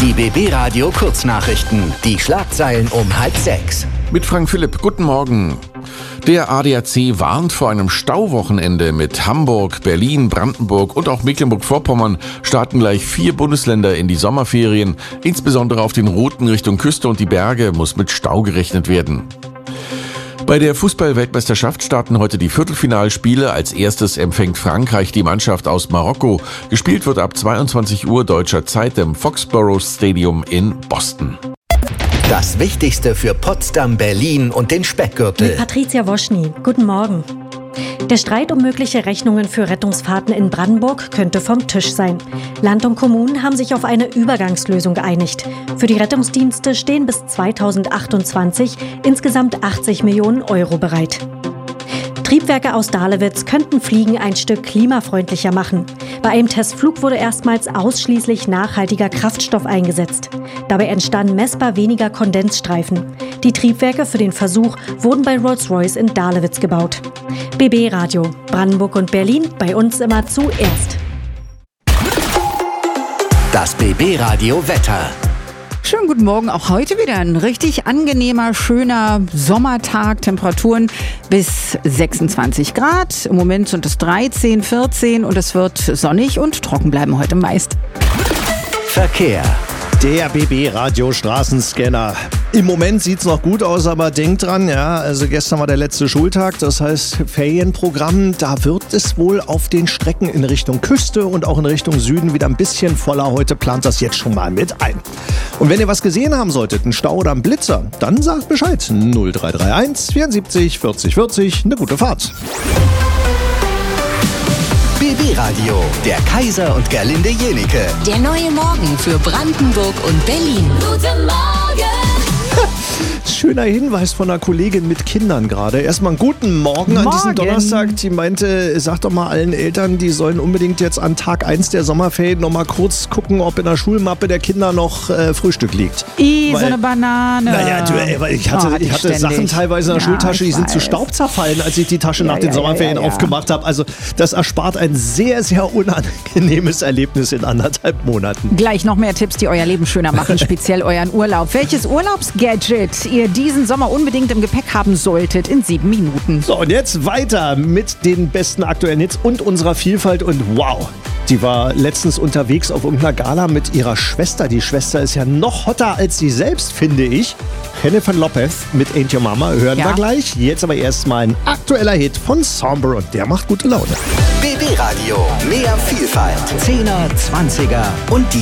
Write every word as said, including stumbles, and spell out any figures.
Die B B Radio Kurznachrichten. Die Schlagzeilen um halb sechs. Mit Frank Philipp, guten Morgen. Der A D A C warnt vor einem Stauwochenende. Mit Hamburg, Berlin, Brandenburg und auch Mecklenburg-Vorpommern starten gleich vier Bundesländer in die Sommerferien. Insbesondere auf den Routen Richtung Küste und die Berge muss mit Stau gerechnet werden. Bei der Fußball-Weltmeisterschaft starten heute die Viertelfinalspiele. Als erstes empfängt Frankreich die Mannschaft aus Marokko. Gespielt wird ab zweiundzwanzig Uhr deutscher Zeit im Foxborough Stadium in Boston. Das Wichtigste für Potsdam, Berlin und den Speckgürtel. Mit Patricia Woschny. Guten Morgen. Der Streit um mögliche Rechnungen für Rettungsfahrten in Brandenburg könnte vom Tisch sein. Land und Kommunen haben sich auf eine Übergangslösung geeinigt. Für die Rettungsdienste stehen bis zweitausendachtundzwanzig insgesamt achtzig Millionen Euro bereit. Triebwerke aus Dahlewitz könnten Fliegen ein Stück klimafreundlicher machen. Bei einem Testflug wurde erstmals ausschließlich nachhaltiger Kraftstoff eingesetzt. Dabei entstanden messbar weniger Kondensstreifen. Die Triebwerke für den Versuch wurden bei Rolls-Royce in Dahlewitz gebaut. B B Radio, Brandenburg und Berlin, bei uns immer zuerst. Das B B Radio Wetter. Schönen guten Morgen, auch heute wieder ein richtig angenehmer, schöner Sommertag. Temperaturen bis sechsundzwanzig Grad. Im Moment sind es dreizehn, vierzehn und es wird sonnig und trocken bleiben heute meist. Verkehr. Der B B Radio Straßenscanner. Im Moment sieht's noch gut aus, aber denkt dran, ja, also gestern war der letzte Schultag, das heißt Ferienprogramm, da wird es wohl auf den Strecken in Richtung Küste und auch in Richtung Süden wieder ein bisschen voller. Heute plant das jetzt schon mal mit ein. Und wenn ihr was gesehen haben solltet, einen Stau oder einen Blitzer, dann sagt Bescheid. null drei drei eins vierundsiebzig vierzig vierzig, eine gute Fahrt. B B Radio, der Kaiser und Gerlinde Jenike. Der neue Morgen für Brandenburg und Berlin. Guten Morgen! Schöner Hinweis von einer Kollegin mit Kindern gerade. Erstmal einen guten Morgen an Morgen. diesem Donnerstag. Die meinte, sag doch mal allen Eltern, die sollen unbedingt jetzt an Tag eins der Sommerferien noch mal kurz gucken, ob in der Schulmappe der Kinder noch äh, Frühstück liegt. I, Weil, so eine Banane. Naja, du, ey, weil ich hatte, Oh, ich hatte ständig. Sachen teilweise in der Ja, Schultasche, die ich sind zu weiß. Staub zerfallen, als ich die Tasche Ja, nach den ja, Sommerferien ja, ja, ja. aufgemacht habe. Also das erspart ein sehr, sehr unangenehmes Erlebnis in anderthalb Monaten. Gleich noch mehr Tipps, die euer Leben schöner machen, speziell euren Urlaub. Welches Urlaubsgadget ihr diesen Sommer unbedingt im Gepäck haben solltet in sieben Minuten. So, und jetzt weiter mit den besten aktuellen Hits und unserer Vielfalt. Und wow, die war letztens unterwegs auf irgendeiner Gala mit ihrer Schwester. Die Schwester ist ja noch hotter als sie selbst, finde ich. Jennifer Lopez mit Ain't Your Mama hören Ja. wir gleich. Jetzt aber erstmal ein aktueller Hit von Somber und der macht gute Laune. B B Radio, mehr Vielfalt. Zehner, Zwanziger und die